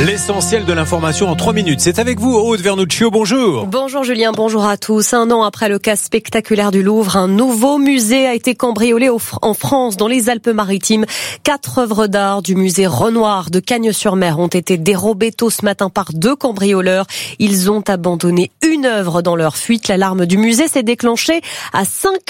L'essentiel de l'information en 3 minutes. C'est avec vous, Aude Vernuccio. Bonjour. Bonjour Julien, bonjour à tous. 1 an après le cas spectaculaire du Louvre, un nouveau musée a été cambriolé en France, dans les Alpes-Maritimes. 4 œuvres d'art du musée Renoir de Cagnes-sur-Mer ont été dérobées tôt ce matin par 2 cambrioleurs. Ils ont abandonné une œuvre dans leur fuite. L'alarme du musée s'est déclenchée à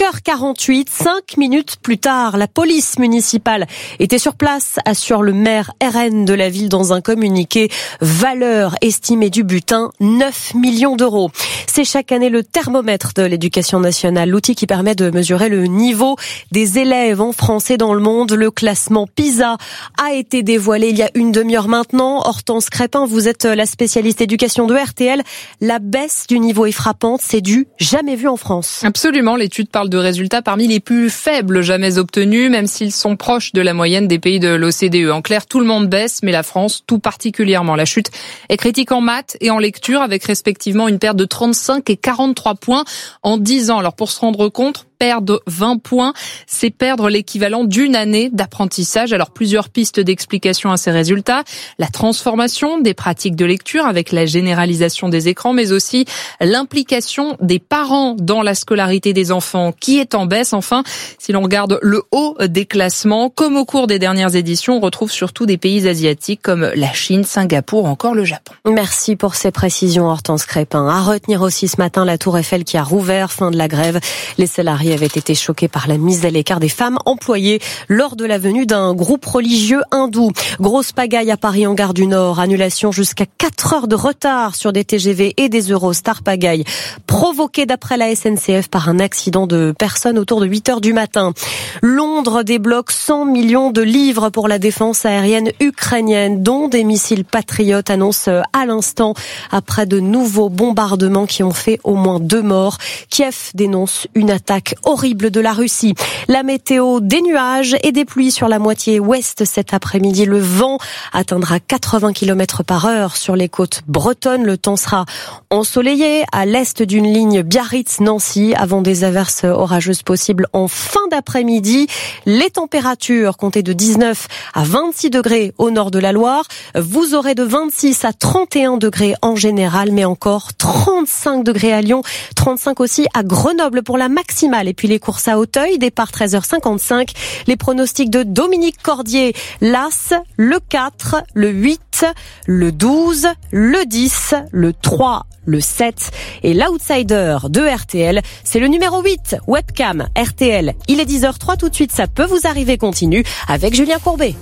5h48. 5 minutes plus tard, la police municipale était sur place, assure le maire RN de la ville dans un communiqué. Valeur estimée du butin, 9 millions d'euros. C'est chaque année le thermomètre de l'éducation nationale, l'outil qui permet de mesurer le niveau des élèves en France et dans le monde. Le classement PISA a été dévoilé il y a une demi-heure maintenant. Hortense Crépin, vous êtes la spécialiste éducation de RTL. La baisse du niveau est frappante, c'est du jamais vu en France. Absolument, l'étude parle de résultats parmi les plus faibles jamais obtenus, même s'ils sont proches de la moyenne des pays de l'OCDE. En clair, tout le monde baisse, mais la France, tout particulièrement. La chute est critique en maths et en lecture, avec respectivement une perte de 35 et 43 points en 10 ans. Alors pour se rendre compte, perdre 20 points, c'est perdre l'équivalent d'une année d'apprentissage. Alors plusieurs pistes d'explication à ces résultats. La transformation des pratiques de lecture avec la généralisation des écrans, mais aussi l'implication des parents dans la scolarité des enfants qui est en baisse. Enfin, si l'on regarde le haut des classements, comme au cours des dernières éditions, on retrouve surtout des pays asiatiques comme la Chine, Singapour, encore le Japon. Merci pour ces précisions, Hortense Crépin. À retenir aussi ce matin la Tour Eiffel qui a rouvert, fin de la grève. Les salariés avaient été choqués par la mise à l'écart des femmes employées lors de la venue d'un groupe religieux hindou. Grosse pagaille à Paris en gare du Nord. Annulation jusqu'à 4 heures de retard sur des TGV et des Eurostar. Pagaille provoquée d'après la SNCF par un accident de personnes autour de 8 heures du matin. Londres débloque 100 millions de livres pour la défense aérienne ukrainienne, dont des missiles patriotes, annonce à l'instant après de nouveaux bombardements qui ont fait au moins 2 morts. Kiev dénonce une attaque horrible de la Russie. La météo, des nuages et des pluies sur la moitié ouest cet après-midi. Le vent atteindra 80 km/h sur les côtes bretonnes. Le temps sera ensoleillé à l'est d'une ligne Biarritz-Nancy avant des averses orageuses possibles en fin d'après-midi. Les températures comptez de 19 à 26 degrés au nord de la Loire. Vous aurez de 26 à 31 degrés en général, mais encore 35 degrés à Lyon, 35 aussi à Grenoble pour la maximale. Et puis les courses à Auteuil, départ 13h55. Les pronostics de Dominique Cordier, l'As, le 4, le 8, le 12, le 10, le 3, le 7 et l'outsider de RTL, c'est le numéro 8, Webcam RTL. Il est 10h03 tout de suite, ça peut vous arriver, continue avec Julien Courbet.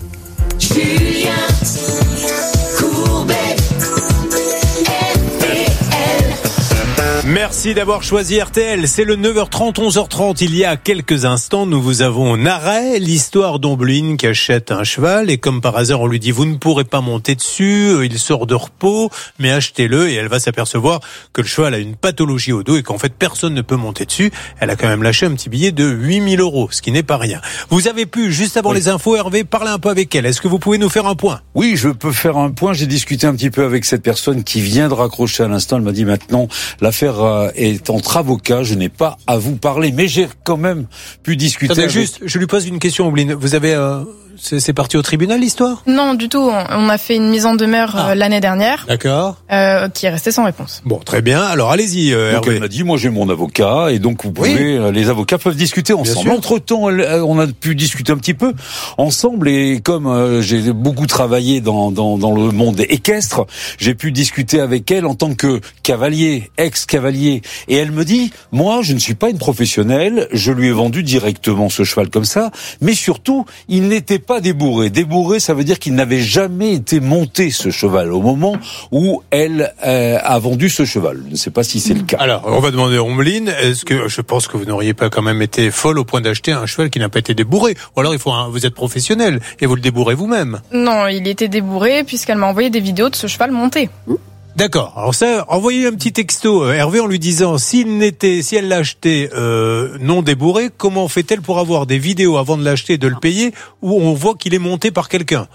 Julien Courbet. Merci d'avoir choisi RTL. C'est le 9h30, 11h30. Il y a quelques instants, nous vous avons narré l'histoire d'Omblin qui achète un cheval et comme par hasard, on lui dit vous ne pourrez pas monter dessus, il sort de repos, mais achetez-le et elle va s'apercevoir que le cheval a une pathologie au dos et qu'en fait personne ne peut monter dessus. Elle a quand même lâché un petit billet de 8 000 €, ce qui n'est pas rien. Vous avez pu, juste avant les infos, Hervé, parler un peu avec elle. Est-ce que vous pouvez nous faire un point ? Oui, je peux faire un point. J'ai discuté un petit peu avec cette personne qui vient de raccrocher à l'instant. Elle m'a dit maintenant, l'affaire est entre avocats, je n'ai pas à vous parler, mais j'ai quand même pu discuter. Attendez, juste, je lui pose une question, Omblin. Vous avez, c'est parti au tribunal l'histoire ? Non, du tout. On a fait une mise en demeure l'année dernière. D'accord. Qui est restée sans réponse. Bon, très bien. Alors allez-y, donc Hervé. elle m'a dit, moi j'ai mon avocat, et donc vous pouvez, les avocats peuvent discuter ensemble. Entre-temps, on a pu discuter un petit peu ensemble, et comme j'ai beaucoup travaillé dans le monde équestre, j'ai pu discuter avec elle en tant que cavalier, ex-cavalier, et elle me dit, moi je ne suis pas une professionnelle, je lui ai vendu directement ce cheval comme ça, mais surtout, il n'était pas débourré. Débourré, ça veut dire qu'il n'avait jamais été monté, ce cheval, au moment où elle a vendu ce cheval. Je ne sais pas si c'est le cas. Alors, on va demander à Omblin, est-ce que, je pense que vous n'auriez pas quand même été folle au point d'acheter un cheval qui n'a pas été débourré. Ou alors vous êtes professionnel et vous le débourrez vous-même. Non, il était débourré puisqu'elle m'a envoyé des vidéos de ce cheval monté. D'accord. Alors ça, envoyez un petit texto, Hervé, en lui disant si elle l'a acheté non débourré, comment fait-elle pour avoir des vidéos avant de l'acheter et de le payer où on voit qu'il est monté par quelqu'un ?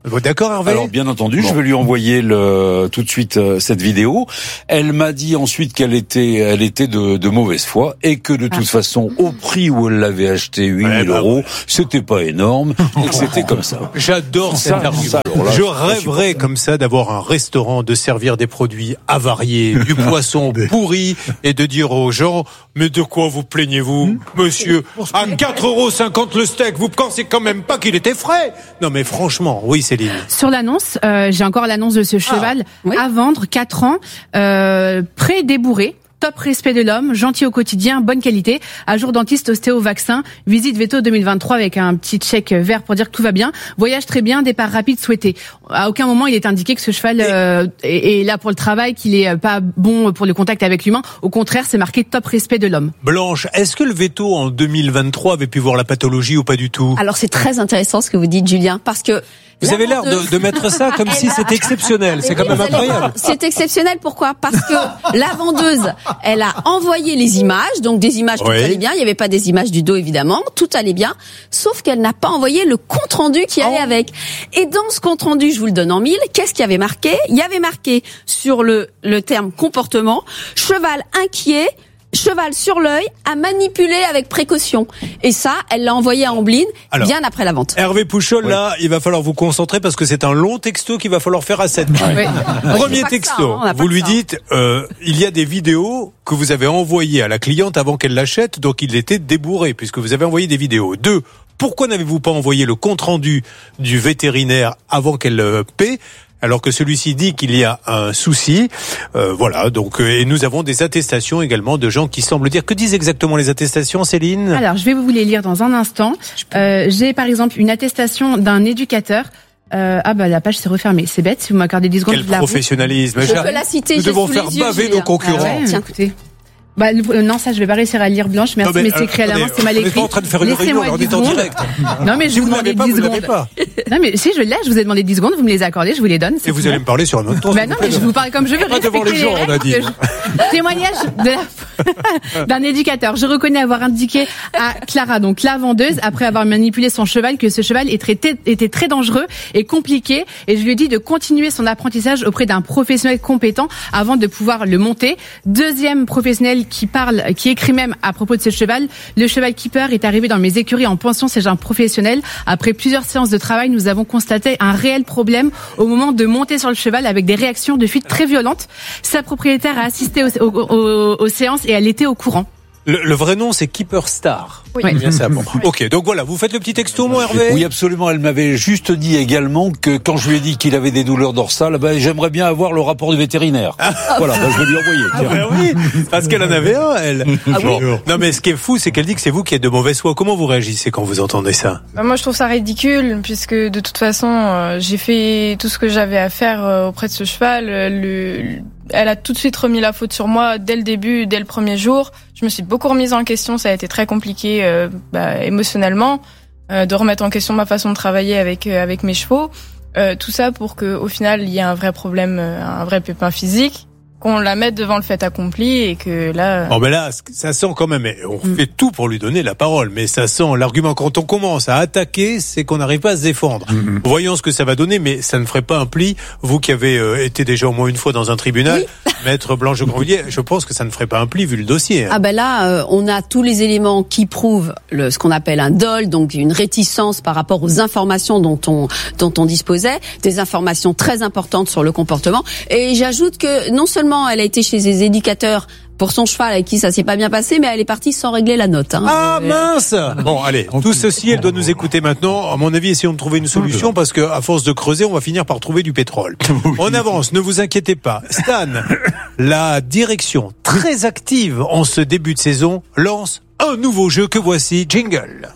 D'accord, Hervé? Alors, bien entendu, je vais lui envoyer tout de suite cette vidéo. Elle m'a dit ensuite qu'elle était de mauvaise foi et que de toute façon, au prix où elle l'avait acheté, 8 000 euros, c'était pas énorme et que c'était comme ça. J'adore cet argument. Je rêverais comme ça d'avoir un restaurant, de servir des produits avariés, du poisson pourri et de dire aux gens, mais de quoi vous plaignez-vous, monsieur? À 4,50 € le steak, vous pensez quand même pas qu'il était frais? Non mais franchement, oui Céline. Sur l'annonce, j'ai encore l'annonce de ce cheval à vendre, 4 ans, pré-débourré. Top respect de l'homme, gentil au quotidien, bonne qualité, à jour dentiste, ostéo, vaccin, visite veto 2023 avec un petit chèque vert pour dire que tout va bien, voyage très bien, départ rapide souhaité. À aucun moment il est indiqué que ce cheval est là pour le travail, qu'il est pas bon pour le contact avec l'humain. Au contraire, c'est marqué top respect de l'homme. Blanche, est-ce que le veto en 2023 avait pu voir la pathologie ou pas du tout? Alors c'est très intéressant ce que vous dites, Julien, parce que vous avez l'air de mettre ça comme si c'était exceptionnel. C'est quand même incroyable. C'est exceptionnel, pourquoi? Parce que la vendeuse, elle a envoyé les images, donc des images tout allait bien, il n'y avait pas des images du dos évidemment, tout allait bien, sauf qu'elle n'a pas envoyé le compte-rendu qui allait avec. Et dans ce compte-rendu, je vous le donne en 1000, qu'est-ce qu'il y avait marqué? Il y avait marqué sur le terme comportement, cheval inquiet, cheval sur l'œil, à manipuler avec précaution. Et ça, elle l'a envoyé à Amblin bien après la vente. Hervé Pouchol, là, il va falloir vous concentrer parce que c'est un long texto qu'il va falloir faire à 7. Premier texto, vous lui dites, il y a des vidéos que vous avez envoyées à la cliente avant qu'elle l'achète, donc il était débourré puisque vous avez envoyé des vidéos. 2. Pourquoi n'avez-vous pas envoyé le compte-rendu du vétérinaire avant qu'elle paie? Alors que celui-ci dit qu'il y a un souci, voilà. Donc, et nous avons des attestations également de gens qui semblent dire. Que disent exactement les attestations, Céline? Alors, je vais vous les lire dans un instant. J'ai par exemple une attestation d'un éducateur. La page s'est refermée. C'est bête. Si vous m'accordez 10 secondes. Quel professionnalisme. Je peux la citer. Nous devons faire baver nos concurrents. Tiens, écoutez. Non, ça je vais pas réussir à lire, Blanche. Merci, mais c'est écrit à la main, c'est mal écrit. On est pas en train de faire une réunion, on est en direct. Non, mais je vous demandais 10 secondes. Non, mais si je l'ai, je vous ai demandé 10 secondes, vous me les accordez, je vous les donne. Et vous allez me parler sur un autre ton. Non, mais je vous parle comme je veux. Pas devant les gens, on a dit. Témoignage d'un éducateur. Je reconnais avoir indiqué à Clara, donc la vendeuse, après avoir manipulé son cheval, que ce cheval était très dangereux et compliqué, et je lui ai dit de continuer son apprentissage auprès d'un professionnel compétent avant de pouvoir le monter. Deuxième professionnel qui écrit même à propos de ce cheval: le cheval keeper est arrivé dans mes écuries en pension, c'est un professionnel. Après plusieurs séances de travail, nous avons constaté un réel problème au moment de monter sur le cheval avec des réactions de fuite très violentes. Sa propriétaire a assisté aux séances et elle était au courant. Le vrai nom, c'est Keeper Star. Oui. Bien ça. Bon. Ok, donc voilà, vous faites le petit texto, mon Hervé. Oui, absolument. Elle m'avait juste dit également que quand je lui ai dit qu'il avait des douleurs dorsales, j'aimerais bien avoir le rapport du vétérinaire. Voilà, je vais lui envoyer. Oui, parce qu'elle en avait un, elle. Non, mais ce qui est fou, c'est qu'elle dit que c'est vous qui êtes de mauvaise foi. Comment vous réagissez quand vous entendez ça? Moi, je trouve ça ridicule, puisque de toute façon, j'ai fait tout ce que j'avais à faire auprès de ce cheval. Elle a tout de suite remis la faute sur moi dès le début, dès le premier jour. Je me suis beaucoup remise en question, ça a été très compliqué émotionnellement, de remettre en question ma façon de travailler avec mes chevaux. Tout ça pour que au final il y ait un vrai problème, un vrai pépin physique, qu'on la mette devant le fait accompli et que là... Bon, ben là, ça sent quand même, on fait tout pour lui donner la parole, mais ça sent l'argument quand on commence à attaquer, c'est qu'on n'arrive pas à se défendre. Voyons ce que ça va donner, mais ça ne ferait pas un pli. Vous qui avez été déjà au moins une fois dans un tribunal, Maître Blanche de Grandvilliers, je pense que ça ne ferait pas un pli vu le dossier. Ah ben là, on a tous les éléments qui prouvent ce qu'on appelle un dol, donc une réticence par rapport aux informations dont on disposait, des informations très importantes sur le comportement. Et j'ajoute que non seulement elle a été chez des éducateurs pour son cheval avec qui ça s'est pas bien passé, mais elle est partie sans régler la note. Ah mince! Bon, allez, tout ceci, elle doit nous écouter maintenant. À mon avis, essayons de trouver une solution parce que à force de creuser, on va finir par trouver du pétrole. On avance, ne vous inquiétez pas. Stan, la direction très active en ce début de saison lance un nouveau jeu que voici. Jingle.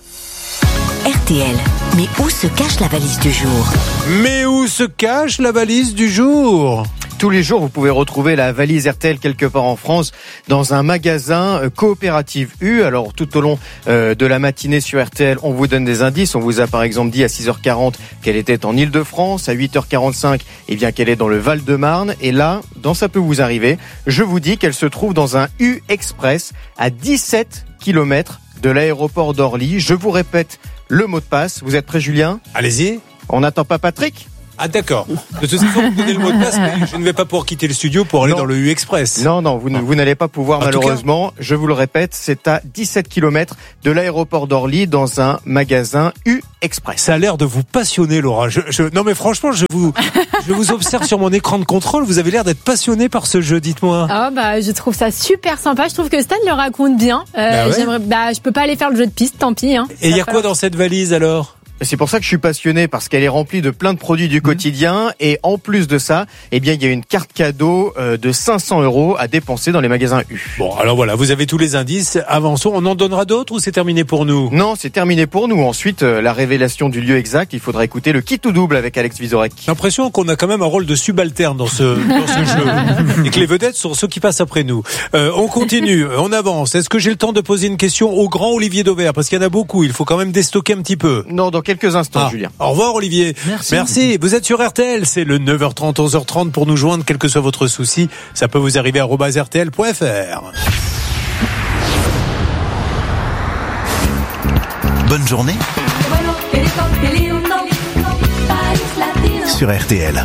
RTL, mais où se cache la valise du jour? Mais où se cache la valise du jour? Tous les jours, vous pouvez retrouver la valise RTL quelque part en France dans un magasin Coopérative U. Alors, tout au long de la matinée sur RTL, on vous donne des indices. On vous a par exemple dit à 6h40 qu'elle était en Île-de-France, à 8h45, eh bien qu'elle est dans le Val-de-Marne. Et là, dans Ça peut vous arriver, je vous dis qu'elle se trouve dans un U Express à 17 km de l'aéroport d'Orly. Je vous répète le mot de passe. Vous êtes prêt, Julien? Allez-y. On n'attend pas Patrick? Ah d'accord. De toute façon, vous donnez le mot de passe, mais je ne vais pas pouvoir quitter le studio pour aller dans le U-Express. Non, vous n'allez pas pouvoir, malheureusement. Je vous le répète, c'est à 17 km de l'aéroport d'Orly, dans un magasin U-Express. Ça a l'air de vous passionner, Laura. Non mais franchement, je vous observe sur mon écran de contrôle. Vous avez l'air d'être passionné par ce jeu, dites-moi. Ah bah, je trouve ça super sympa. Je trouve que Stan le raconte bien. Je peux pas aller faire le jeu de piste, tant pis. Et il y a quoi dans cette valise alors ? C'est pour ça que je suis passionné, parce qu'elle est remplie de plein de produits du quotidien, et en plus de ça, il y a une carte cadeau de 500 € à dépenser dans les magasins U. Bon, alors voilà, vous avez tous les indices. Avançons. On en donnera d'autres ou c'est terminé pour nous ? Non, c'est terminé pour nous. Ensuite, la révélation du lieu exact, il faudra écouter le kit ou double avec Alex Vizorek. J'ai l'impression qu'on a quand même un rôle de subalterne dans ce jeu, et que les vedettes sont ceux qui passent après nous. On continue, on avance. Est-ce que j'ai le temps de poser une question au grand Olivier Dauvert ? Parce qu'il y en a beaucoup, il faut quand même déstocker un petit peu. Non, donc quelques instants, Julien. Au revoir Olivier. Merci. Vous êtes sur RTL, c'est le 9h30, 11h30 pour nous joindre, quel que soit votre souci. Ça peut vous arriver à @rtl.fr. Bonne journée sur RTL.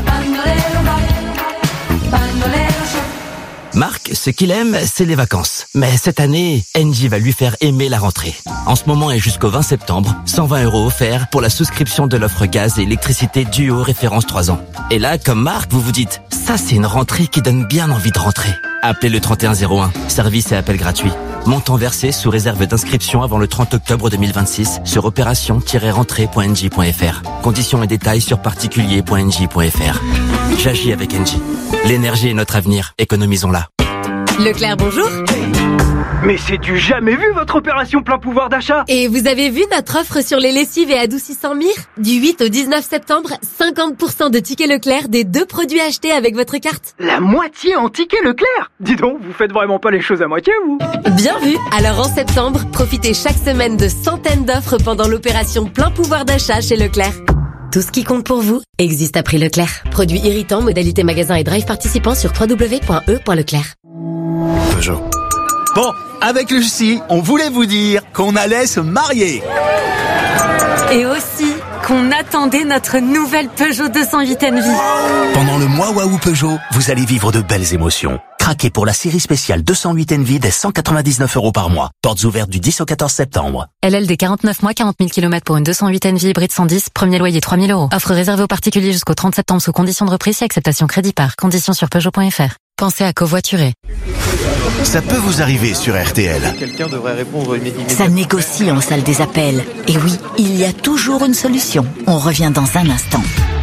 Marc, ce qu'il aime, c'est les vacances. Mais cette année, Engie va lui faire aimer la rentrée. En ce moment et jusqu'au 20 septembre, 120 € offerts pour la souscription de l'offre gaz et électricité Duo référence 3 ans. Et là, comme Marc, vous vous dites, ça c'est une rentrée qui donne bien envie de rentrer. Appelez le 3101, service et appel gratuit. Montant versé sous réserve d'inscription avant le 30 octobre 2026 sur opération-rentrée.engie.fr. Conditions et détails sur particulier.engie.fr. J'agis avec Engie. L'énergie est notre avenir, économisons-la. Leclerc, bonjour. Mais c'est du jamais vu votre opération plein pouvoir d'achat. Et vous avez vu notre offre sur les lessives et adoucissants Mire ? Du 8 au 19 septembre, 50% de tickets Leclerc des 2 produits achetés avec votre carte. La moitié en tickets Leclerc. Dis donc, vous faites vraiment pas les choses à moitié, vous. Bien vu. Alors en septembre, profitez chaque semaine de centaines d'offres pendant l'opération plein pouvoir d'achat chez Leclerc. Tout ce qui compte pour vous existe à prix Leclerc. Produits irritants, modalité magasin et drive participants sur www.e.leclerc. Peugeot. Bon, avec Lucie, on voulait vous dire qu'on allait se marier. Et aussi qu'on attendait notre nouvelle Peugeot 208 Envie. Pendant le mois Waouh Peugeot, vous allez vivre de belles émotions. Craquez pour la série spéciale 208 Envie dès 199 € par mois. Portes ouvertes du 10 au 14 septembre. LLD 49 mois, 40 000 km pour une 208 Envie hybride 110, premier loyer 3 000 €. Offre réservée aux particuliers jusqu'au 30 septembre sous condition de reprise et acceptation crédit par. Conditions sur Peugeot.fr. Pensez à covoiturer. Ça peut vous arriver sur RTL. Quelqu'un devrait répondre immédiatement. Ça négocie en salle des appels. Et oui, il y a toujours une solution. On revient dans un instant.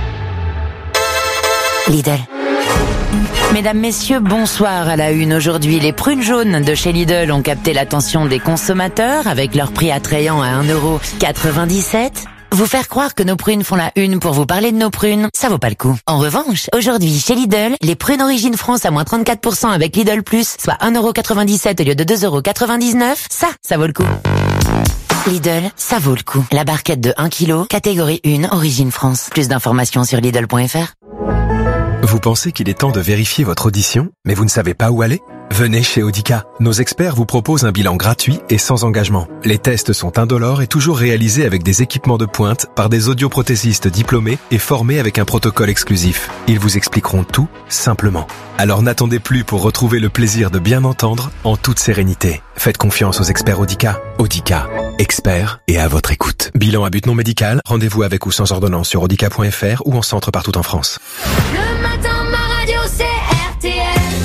Lidl. Mesdames, messieurs, bonsoir à la une. Aujourd'hui, les prunes jaunes de chez Lidl ont capté l'attention des consommateurs avec leur prix attrayant à 1,97 €. Vous faire croire que nos prunes font la une pour vous parler de nos prunes, ça vaut pas le coup. En revanche, aujourd'hui, chez Lidl, les prunes Origine France à moins 34% avec Lidl Plus, soit 1,97 € au lieu de 2,99 €, ça vaut le coup. Lidl, ça vaut le coup. La barquette de 1 kg, catégorie 1, Origine France. Plus d'informations sur Lidl.fr. Vous pensez qu'il est temps de vérifier votre audition, mais vous ne savez pas où aller ? Venez chez Audica. Nos experts vous proposent un bilan gratuit et sans engagement. Les tests sont indolores et toujours réalisés avec des équipements de pointe par des audioprothésistes diplômés et formés avec un protocole exclusif. Ils vous expliqueront tout simplement. Alors n'attendez plus pour retrouver le plaisir de bien entendre en toute sérénité. Faites confiance aux experts Audica. Audica, experts et à votre écoute. Bilan à but non médical, rendez-vous avec ou sans ordonnance sur audica.fr ou en centre partout en France. Le matin, ma radio, c'est RTL.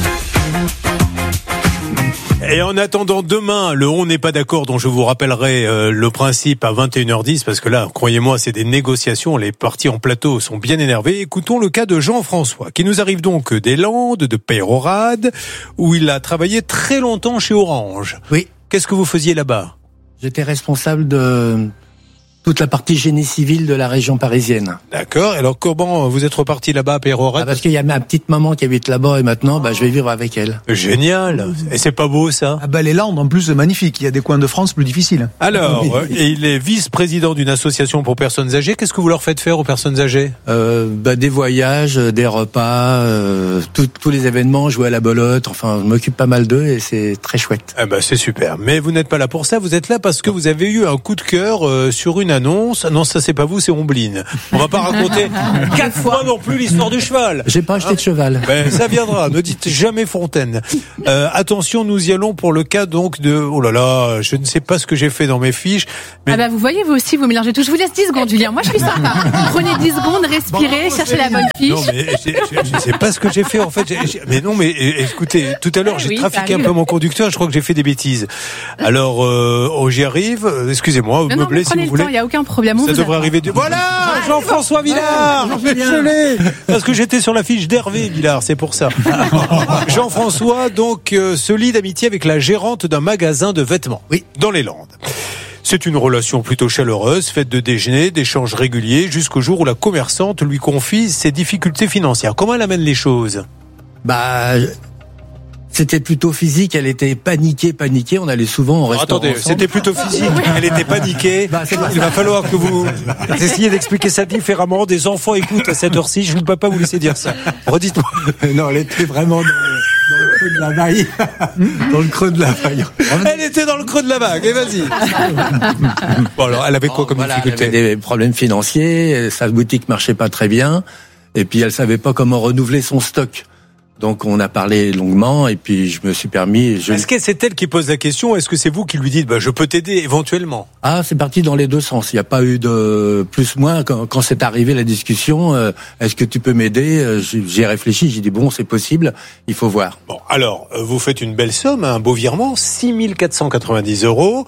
Et en attendant demain, le On n'est pas d'accord, dont je vous rappellerai le principe à 21h10, parce que là, croyez-moi, c'est des négociations, les partis en plateau sont bien énervés. Écoutons le cas de Jean-François, qui nous arrive donc des Landes, de Peyrehorade, où il a travaillé très longtemps chez Orange. Oui. Qu'est-ce que vous faisiez là-bas ? J'étais responsable de toute la partie génie civil de la région parisienne. D'accord. Alors comment vous êtes reparti là-bas à Peyrehorade ? Parce qu'il y a ma petite maman qui habite là-bas et maintenant, je vais vivre avec elle. Génial. Et c'est pas beau ça ? Les Landes en plus c'est magnifique. Il y a des coins de France plus difficiles. Alors, et il est vice-président d'une association pour personnes âgées. Qu'est-ce que vous leur faites faire aux personnes âgées ? Des voyages, des repas, tous les événements, jouer à la belote. Enfin, je m'occupe pas mal d'eux et c'est très chouette. C'est super. Mais vous n'êtes pas là pour ça. Vous êtes là parce que vous avez eu un coup de cœur sur une annonce. Non, ça c'est pas vous, c'est Ombline. On va pas raconter 4 fois non plus l'histoire du cheval. J'ai pas acheté de cheval. Ben, ça viendra. Ne dites jamais Fontaine. Attention, nous y allons pour le cas donc de... Oh là là, je ne sais pas ce que j'ai fait dans mes fiches. Mais... Ah bah vous voyez, vous aussi, vous mélangez tout. Je vous laisse 10 secondes, Julien. Moi, je suis sympa. Prenez 10 secondes, respirez, cherchez la bonne fiche. Non, mais je ne sais pas ce que j'ai fait en fait. Mais non, mais écoutez, tout à l'heure, j'ai trafiqué un peu mon conducteur. Je crois que j'ai fait des bêtises. Alors, j'y arrive. Excusez-moi, meublé si vous voulez. Il n'y a aucun problème. Ça devrait arriver. Voilà, Jean-François Villard. Je l'ai. Parce que j'étais sur la fiche d'Hervé Villard, c'est pour ça. Jean-François, donc, se lie d'amitié avec la gérante d'un magasin de vêtements. Oui. Dans les Landes. C'est une relation plutôt chaleureuse, faite de déjeuners, d'échanges réguliers, jusqu'au jour où la commerçante lui confie ses difficultés financières. Comment elle amène les choses? C'était plutôt physique, elle était paniquée. On allait souvent au restaurant. Attendez, c'était plutôt physique, elle était paniquée. Il va falloir que vous essayiez d'expliquer ça différemment. Des enfants écoutent à cette heure-ci, je ne peux pas vous laisser dire ça. Redites-moi. Non, elle était vraiment dans le creux de la vague. Dans le creux de la vague. Elle était dans le creux de la vague, et vas-y. Bon alors, elle avait quoi comme difficulté? Elle avait des problèmes financiers, sa boutique marchait pas très bien, et puis elle savait pas comment renouveler son stock. Donc on a parlé longuement et puis je me suis permis... Est-ce que c'est elle qui pose la question ou est-ce que c'est vous qui lui dites je peux t'aider éventuellement? Ah, c'est parti dans les deux sens. Il n'y a pas eu de plus-moins. Quand c'est arrivé la discussion, est-ce que tu peux m'aider? J'ai réfléchi, j'ai dit bon, c'est possible, il faut voir. Bon, alors, vous faites une belle somme, un beau virement, 6 490 €.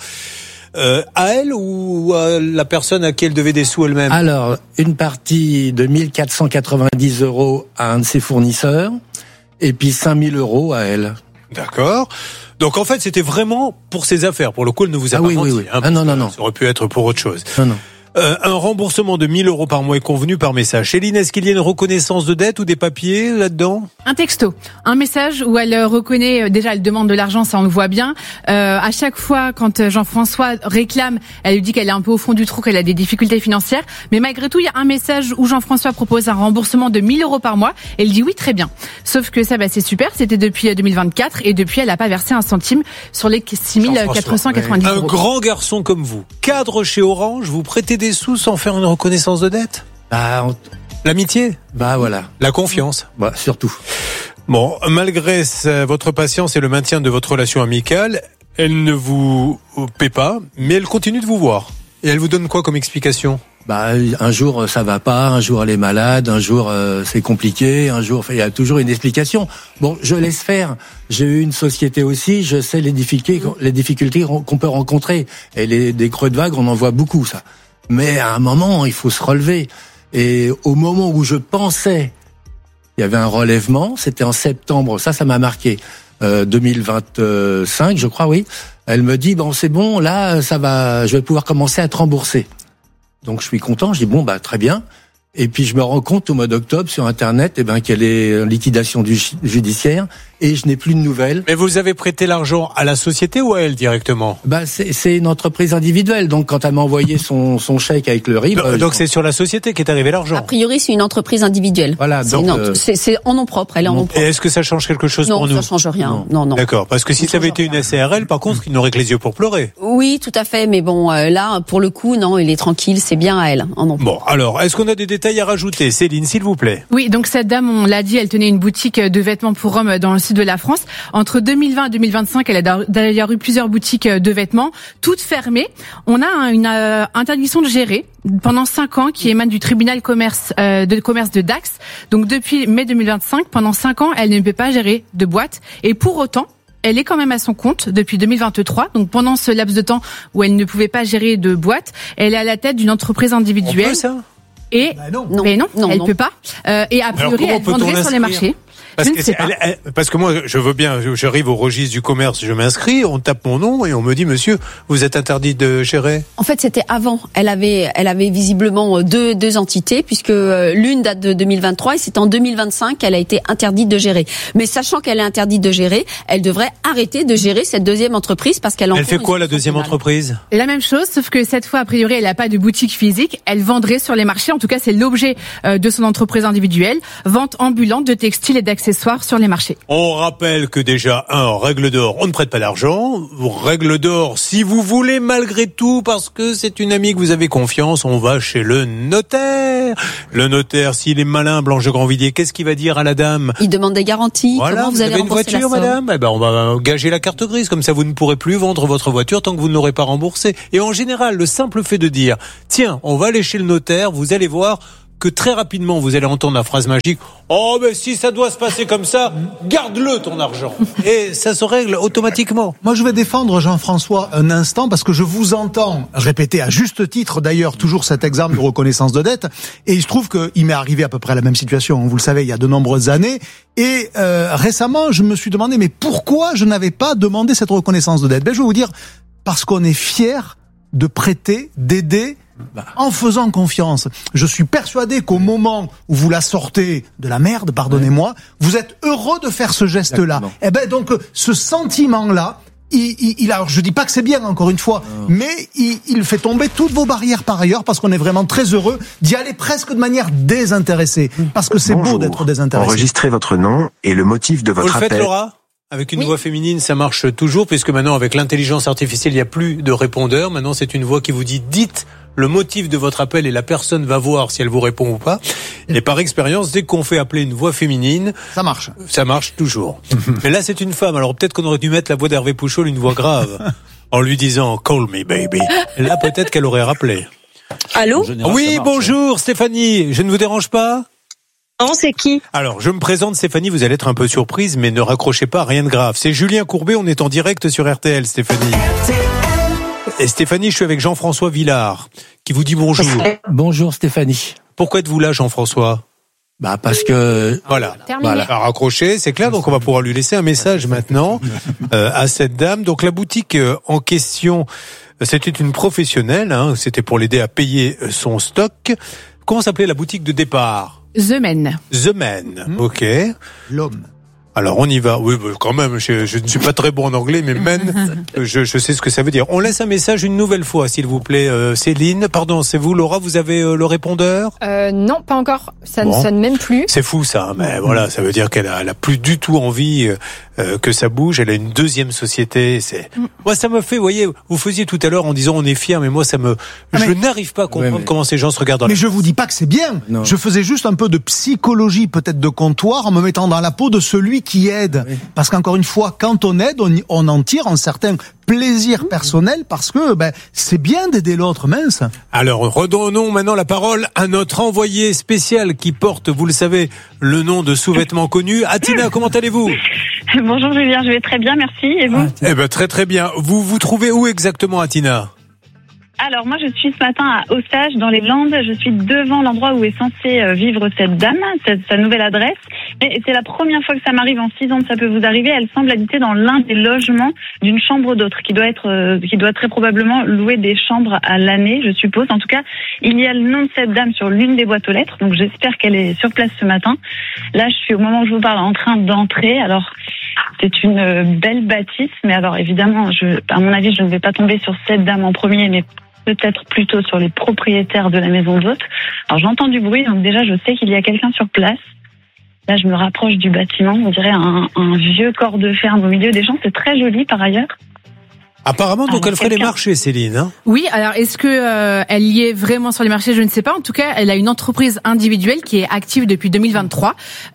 À elle ou à la personne à qui elle devait des sous elle-même? Alors, une partie de 1 490 € à un de ses fournisseurs. Et puis 5 000 € à elle. D'accord. Donc en fait, c'était vraiment pour ses affaires. Pour le coup, elle ne vous a pas menti. Oui. Non. Ça aurait pu être pour autre chose. Non. Un remboursement de 1 000 € par mois est convenu par message. Céline, est-ce qu'il y a une reconnaissance de dette ou des papiers là-dedans? Un texto, un message où elle reconnaît, déjà elle demande de l'argent, ça on le voit bien. À chaque fois quand Jean-François réclame, elle lui dit qu'elle est un peu au fond du trou, qu'elle a des difficultés financières. Mais malgré tout, il y a un message où Jean-François propose un remboursement de 1 000 € par mois. Elle dit oui, très bien. Sauf que ça, c'est super, c'était depuis 2024 et depuis elle n'a pas versé un centime sur les 6 490 €. Un grand garçon comme vous, cadre chez Orange, vous prêtez des sous sans faire une reconnaissance de dette? L'amitié? Voilà. La confiance? Surtout. Bon, malgré votre patience et le maintien de votre relation amicale, elle ne vous paie pas, mais elle continue de vous voir. Et elle vous donne quoi comme explication? Un jour ça va pas, un jour elle est malade, un jour c'est compliqué, un jour il y a toujours une explication. Bon, je laisse faire. J'ai eu une société aussi, je sais les difficultés qu'on peut rencontrer et des creux de vague, on en voit beaucoup ça. Mais à un moment, il faut se relever. Et au moment où je pensais il y avait un relèvement, c'était en septembre, ça m'a marqué, 2025, je crois, oui. Elle me dit c'est bon, là ça va, je vais pouvoir commencer à te rembourser. Donc je suis content, je dis très bien. Et puis je me rends compte au mois d'octobre sur internet qu'elle est en liquidation judiciaire et je n'ai plus de nouvelles. Mais vous avez prêté l'argent à la société ou à elle directement? C'est une entreprise individuelle, donc quand elle m'a envoyé son chèque avec le RIB... Donc c'est sur la société qu'est arrivé l'argent? A priori c'est une entreprise individuelle. Voilà, c'est en nom propre, elle est en nom propre. Et est-ce que ça change quelque chose pour nous? Non, ça change rien. Non. D'accord, parce que si ça avait été une SARL, par contre, il n'aurait que les yeux pour pleurer. Oui, tout à fait, mais là, pour le coup, non, il est tranquille, c'est bien à elle, en nom propre. Bon, alors, est-ce qu'on a des détails à rajouter? Céline, s'il vous plaît. Oui, donc cette dame, on l'a dit, elle tenait une boutique de vêtements pour hommes dans le sud de la France. Entre 2020 et 2025, elle a d'ailleurs eu plusieurs boutiques de vêtements, toutes fermées. On a une interdiction de gérer pendant 5 ans qui émane du tribunal de commerce de Dax. Donc depuis mai 2025, pendant 5 ans, elle ne peut pas gérer de boîte. Et pour autant, elle est quand même à son compte depuis 2023. Donc pendant ce laps de temps où elle ne pouvait pas gérer de boîte, elle est à la tête d'une entreprise individuelle. On peut ça? Et mais non, elle peut pas. Et a priori, elle vendrait sur les marchés. Parce que moi, je veux bien, j'arrive au registre du commerce, je m'inscris, on tape mon nom et on me dit, monsieur, vous êtes interdit de gérer. En fait, c'était avant. Elle avait visiblement deux entités, puisque l'une date de 2023 et c'est en 2025 qu'elle a été interdite de gérer. Mais sachant qu'elle est interdite de gérer, elle devrait arrêter de gérer cette deuxième entreprise parce qu'elle Elle fait quoi, la deuxième entreprise? La même chose, sauf que cette fois, a priori, elle n'a pas de boutique physique. Elle vendrait sur les marchés. En tout cas, c'est l'objet de son entreprise individuelle. Vente ambulante de textiles et d'accessoires accessoires sur les marchés. On rappelle que déjà, règle d'or, on ne prête pas d'argent. Règle d'or, si vous voulez malgré tout, parce que c'est une amie que vous avez confiance, on va chez le notaire. Le notaire, s'il est malin, Blanche Grandvilliers, qu'est-ce qu'il va dire à la dame? Il demande des garanties. Voilà, Comment vous allez avez une rembourser voiture, la somme? madame? On va gager la carte grise, comme ça vous ne pourrez plus vendre votre voiture tant que vous ne l'aurez pas remboursée. Et en général, le simple fait de dire, tiens, on va aller chez le notaire, vous allez voir que très rapidement, vous allez entendre la phrase magique, oh, mais si ça doit se passer comme ça, garde-le ton argent. Et ça se règle automatiquement. Moi, je vais défendre Jean-François un instant parce que je vous entends répéter à juste titre, d'ailleurs, toujours cet exemple de reconnaissance de dette. Et il se trouve qu'il m'est arrivé à peu près la même situation, vous le savez, il y a de nombreuses années. Et récemment, je me suis demandé, mais pourquoi je n'avais pas demandé cette reconnaissance de dette? Ben, je vais vous dire, parce qu'on est fier de prêter, d'aider, en faisant confiance. Je suis persuadé qu'au moment où vous la sortez de la merde, pardonnez-moi, vous êtes heureux de faire ce geste-là. Eh ben donc ce sentiment-là, alors je dis pas que c'est bien encore une fois, mais il fait tomber toutes vos barrières par ailleurs parce qu'on est vraiment très heureux d'y aller presque de manière désintéressée. Parce que c'est beau d'être désintéressé. Enregistrez votre nom et le motif de votre appel. Vous le faites, Laura ? Avec une voix féminine, ça marche toujours, puisque maintenant, avec l'intelligence artificielle, il n'y a plus de répondeur. Maintenant, c'est une voix qui vous dit, dites le motif de votre appel et la personne va voir si elle vous répond ou pas. Et par expérience, dès qu'on fait appeler une voix féminine, ça marche. Ça marche toujours. Mais là, c'est une femme. Alors peut-être qu'on aurait dû mettre la voix d'Hervé Pouchol, une voix grave, en lui disant « Call me, baby ». Là, peut-être qu'elle aurait rappelé. Allô ? Oui, bonjour Stéphanie. Je ne vous dérange pas ? Non, c'est qui? Alors, je me présente Stéphanie, vous allez être un peu surprise, mais ne raccrochez pas, rien de grave. C'est Julien Courbet, on est en direct sur RTL, Stéphanie. Et Stéphanie, je suis avec Jean-François Villard, qui vous dit bonjour. Bonjour Stéphanie. Pourquoi êtes-vous là, Jean-François? Parce que... Voilà. Raccroché, c'est clair, donc on va pouvoir lui laisser un message maintenant à cette dame. Donc la boutique en question, c'était une professionnelle, c'était pour l'aider à payer son stock. Comment s'appelait la boutique de départ? The Man. The Man, ok. L'homme. Alors on y va. Oui, quand même, je ne suis pas très bon en anglais, mais man, je sais ce que ça veut dire. On laisse un message une nouvelle fois, s'il vous plaît. Céline, pardon, c'est vous, Laura, vous avez le répondeur? Non, pas encore. Ça ne sonne même plus. C'est fou ça, mais voilà, ça veut dire qu'elle a plus du tout envie que ça bouge. Elle a une deuxième société. Moi, ça me fait, vous voyez, vous faisiez tout à l'heure en disant on est fiers, mais moi, je n'arrive pas à comprendre comment ces gens se regardent dans Mais je vous dis pas que c'est bien. Non. Je faisais juste un peu de psychologie, peut-être de comptoir, en me mettant dans la peau de celui qui aide. Oui. Parce qu'encore une fois, quand on aide, on en tire un certain plaisir personnel parce que c'est bien d'aider l'autre, mince. Alors, redonnons maintenant la parole à notre envoyé spécial qui porte, vous le savez, le nom de sous-vêtements connu. Atina, comment allez-vous? Bonjour Julien, je vais très bien, merci. Et vous? Très très bien. Vous vous trouvez où exactement, Atina? Alors moi je suis ce matin à Osage dans les Landes, je suis devant l'endroit où est censée vivre cette dame, sa nouvelle adresse. Mais c'est la première fois que ça m'arrive en 6 ans, ça peut vous arriver. Elle semble habiter dans l'un des logements d'une chambre d'autre qui doit très probablement louer des chambres à l'année, je suppose. En tout cas, il y a le nom de cette dame sur l'une des boîtes aux lettres, donc j'espère qu'elle est sur place ce matin. Là, je suis au moment où je vous parle en train d'entrer. Alors c'est une belle bâtisse, mais alors évidemment, à mon avis, je ne vais pas tomber sur cette dame en premier, mais peut-être plutôt sur les propriétaires de la maison d'hôte. Alors j'entends du bruit, donc déjà je sais qu'il y a quelqu'un sur place. Là je me rapproche du bâtiment, on dirait un vieux corps de ferme au milieu des champs, c'est très joli par ailleurs. Apparemment, donc elle ferait les marchés, Céline. Oui, alors est-ce que elle y est vraiment sur les marchés? Je ne sais pas. En tout cas, elle a une entreprise individuelle qui est active depuis 2023.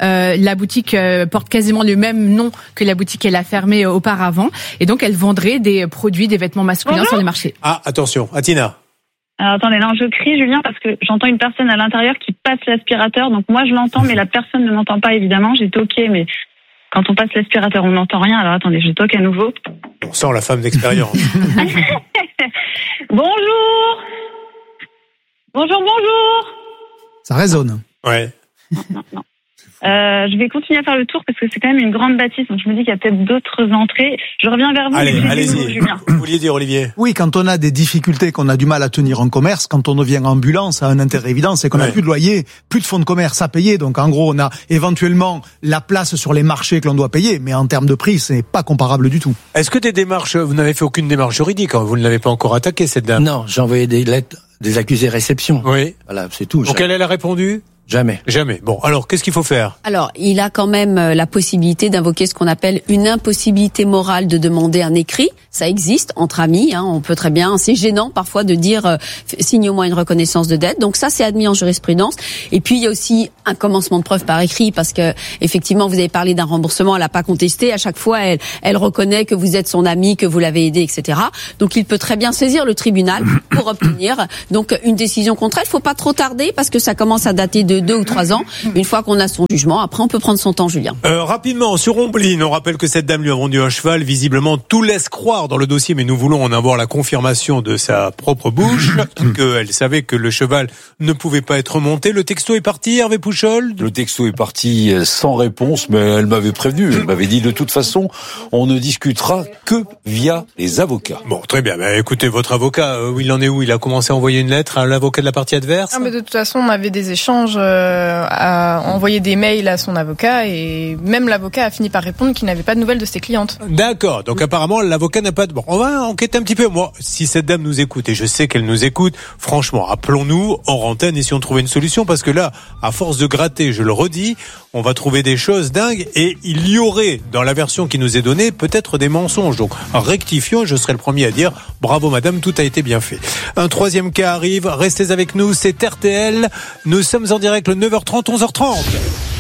La boutique porte quasiment le même nom que la boutique qu'elle a fermée auparavant. Et donc, elle vendrait des produits, des vêtements masculins sur les marchés. Ah, attention, Atina. Alors attendez, non, je crie Julien parce que j'entends une personne à l'intérieur qui passe l'aspirateur. Donc moi, je l'entends, mais la personne ne m'entend pas évidemment. J'ai toqué, mais... Quand on passe l'aspirateur, on n'entend rien. Alors attendez, je toque à nouveau. On sent la femme d'expérience. Bonjour. Bonjour. Ça résonne. Ouais. Non. Je vais continuer à faire le tour parce que c'est quand même une grande bâtisse, donc je me dis qu'il y a peut-être d'autres entrées. Je reviens vers vous. Allez-y, Julien. Vous vouliez dire, Olivier? Oui, quand on a des difficultés, qu'on a du mal à tenir un commerce, quand on devient ambulant, ça a un intérêt évident, c'est qu'on n'a plus de loyer, plus de fonds de commerce à payer. Donc en gros, on a éventuellement la place sur les marchés que l'on doit payer, mais en termes de prix, c'est pas comparable du tout. Est-ce que vous n'avez fait aucune démarche juridique, vous ne l'avez pas encore attaqué, cette dame? Non, j'ai envoyé des lettres, des accusés réception. Oui. Voilà, c'est tout. Donc elle a répondu? Jamais. Bon, alors qu'est-ce qu'il faut faire? Alors, il a quand même la possibilité d'invoquer ce qu'on appelle une impossibilité morale de demander un écrit. Ça existe entre amis, on peut très bien. C'est gênant parfois de dire signe-moi une reconnaissance de dette. Donc ça, c'est admis en jurisprudence. Et puis il y a aussi un commencement de preuve par écrit, parce que effectivement, vous avez parlé d'un remboursement, elle n'a pas contesté. À chaque fois, elle reconnaît que vous êtes son ami, que vous l'avez aidé, etc. Donc il peut très bien saisir le tribunal pour obtenir donc une décision contre elle. Il faut pas trop tarder, parce que ça commence à dater de 2 ou 3 ans. Une fois qu'on a son jugement, après on peut prendre son temps, Julien. Rapidement, sur Omblin, on rappelle que cette dame lui a vendu un cheval. Visiblement, tout laisse croire dans le dossier, mais nous voulons en avoir la confirmation de sa propre bouche, qu'elle savait que le cheval ne pouvait pas être monté. Le texto est parti, Hervé Pouchol? Le texto est parti sans réponse, mais elle m'avait prévenu. Elle m'avait dit, de toute façon, on ne discutera que via les avocats. Bon, très bien. Mais écoutez, votre avocat, il en est où? Il a commencé à envoyer une lettre à l'avocat de la partie adverse? Mais de toute façon, on avait des échanges, à envoyer des mails à son avocat, et même l'avocat a fini par répondre qu'il n'avait pas de nouvelles de ses clientes. D'accord. Donc apparemment, l'avocat n'a pas de... Bon, on va enquêter un petit peu. Moi, si cette dame nous écoute, et je sais qu'elle nous écoute, franchement, appelons-nous hors antenne et si on trouve une solution, parce que là, à force de gratter, je le redis, on va trouver des choses dingues, et il y aurait, dans la version qui nous est donnée, peut-être des mensonges. Donc, rectifions, je serai le premier à dire, bravo madame, tout a été bien fait. Un troisième cas arrive, restez avec nous, c'est RTL. Nous sommes en direct le 9h30, 11h30.